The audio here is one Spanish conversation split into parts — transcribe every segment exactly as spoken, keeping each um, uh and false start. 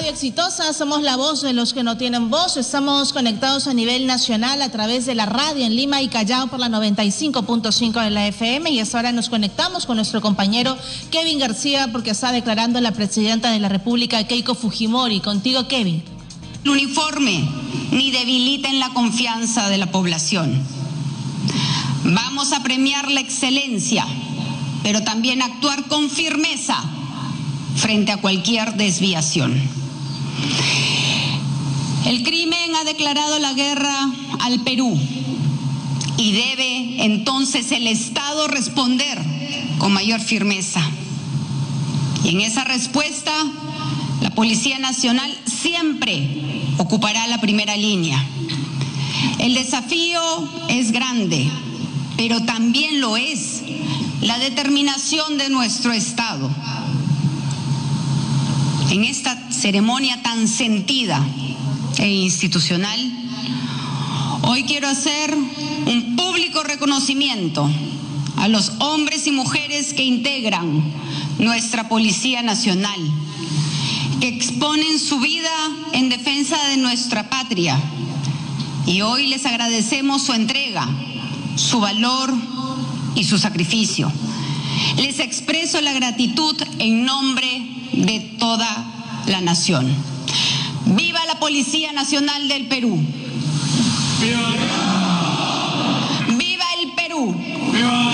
Exitosa, somos la voz de los que no tienen voz. Estamos conectados a nivel nacional a través de la radio en Lima y Callao por la noventa y cinco punto cinco de la F M, y hasta ahora nos conectamos con nuestro compañero Kevin García porque está declarando la presidenta de la República, Keiko Fujimori. Contigo, Kevin. El uniforme ni debiliten la confianza de la población. Vamos a premiar la excelencia, pero también actuar con firmeza frente a cualquier desviación. El crimen ha declarado la guerra al Perú y debe entonces el Estado responder con mayor firmeza. Y en esa respuesta, la Policía Nacional siempre ocupará la primera línea. El desafío es grande, pero también lo es la determinación de nuestro Estado. En esta ceremonia tan sentida e institucional, hoy quiero hacer un público reconocimiento a los hombres y mujeres que integran nuestra Policía Nacional, que exponen su vida en defensa de nuestra patria. Y hoy les agradecemos su entrega, su valor y su sacrificio. Les expreso la gratitud en nombre de toda la nación. ¡Viva la Policía Nacional del Perú! ¡Viva, ¡Viva el Perú! ¡Viva!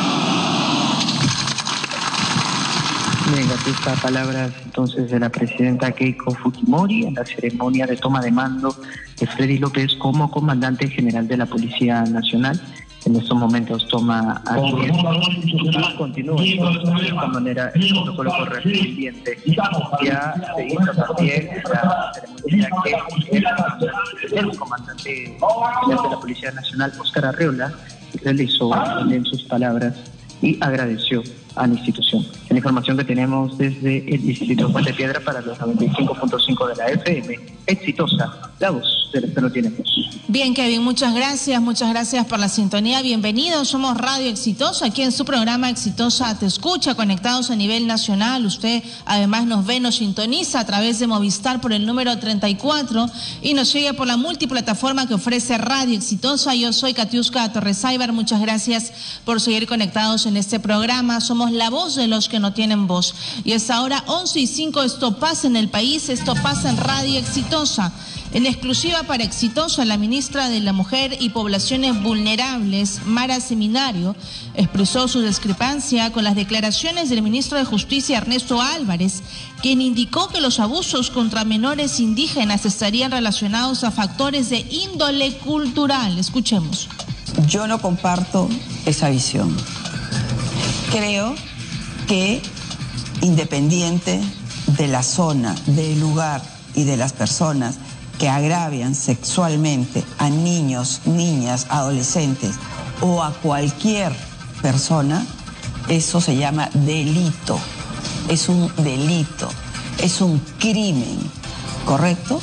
Bien, estas palabras entonces de la presidenta Keiko Fujimori en la ceremonia de toma de mando de Freddy López como comandante general de la Policía Nacional. En estos momentos toma asiento y continúa entonces de esta manera el protocolo correspondiente. Ya se hizo también la ceremonia que el comandante general de la Policía Nacional, Óscar Arreola, realizó en sus palabras y agradeció a la institución. La información que tenemos desde el distrito Puente Piedra para los noventa y cinco punto cinco de la F M. Exitosa, la voz de los que no tienen voz. Bien, Kevin, muchas gracias, muchas gracias por la sintonía. Bienvenidos, somos Radio Exitosa, aquí en su programa Exitosa Te Escucha, conectados a nivel nacional. Usted además nos ve, nos sintoniza a través de Movistar por el número treinta y cuatro y nos sigue por la multiplataforma que ofrece Radio Exitosa. Yo soy Katiuska Torresaibar, muchas gracias por seguir conectados en este programa. Somos la voz de los que no tienen voz. Y es ahora once y cinco, esto pasa en el país, esto pasa en Radio Exitosa. En exclusiva para Exitosa, la ministra de la Mujer y Poblaciones Vulnerables, Mara Seminario, expresó su discrepancia con las declaraciones del ministro de Justicia, Ernesto Álvarez, quien indicó que los abusos contra menores indígenas estarían relacionados a factores de índole cultural. Escuchemos. Yo no comparto esa visión. Creo que independiente de la zona, del lugar y de las personas que agravian sexualmente a niños, niñas, adolescentes o a cualquier persona, eso se llama delito. Es un delito, es un crimen, ¿correcto?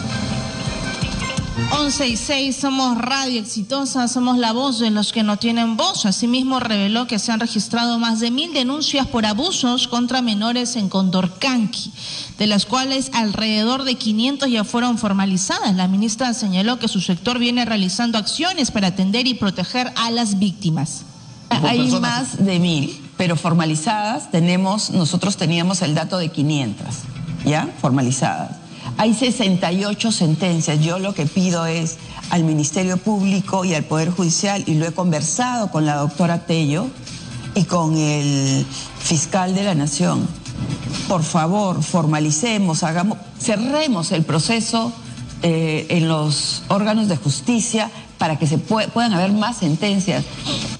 once y seis, somos Radio Exitosa, somos la voz de los que no tienen voz. Asimismo, reveló que se han registrado más de mil denuncias por abusos contra menores en Condorcanqui, de las cuales alrededor de quinientos ya fueron formalizadas. La ministra señaló que su sector viene realizando acciones para atender y proteger a las víctimas. Hay más de mil, pero formalizadas tenemos, nosotros teníamos el dato de quinientas, ¿ya? Formalizadas. Hay sesenta y ocho sentencias. Yo lo que pido es al Ministerio Público y al Poder Judicial, y lo he conversado con la doctora Tello y con el fiscal de la Nación, por favor, formalicemos, hagamos, cerremos el proceso eh, en los órganos de justicia para que se puedan haber más sentencias.